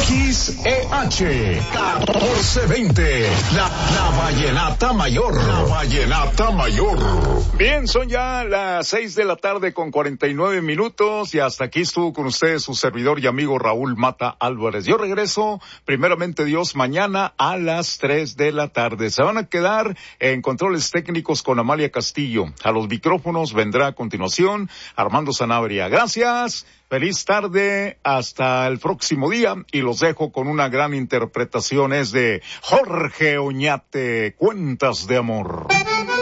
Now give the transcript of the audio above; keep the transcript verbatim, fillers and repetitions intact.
X E H catorce veinte, la, la Vallenata Mayor. La Vallenata Mayor. Bien, son ya las seis de la tarde con cuarenta y nueve minutos y hasta aquí estuvo con ustedes su servidor y amigo Raúl Mata Álvarez. Yo regreso, primeramente Dios, mañana a las tres de la tarde. Se van a quedar en controles técnicos con Amalia Castillo. A los micrófonos vendrá a continuación Armando Sanabria. Gracias. Feliz tarde, hasta el próximo día y los dejo con una gran interpretación, es de Jorge Oñate, Cuentas de Amor.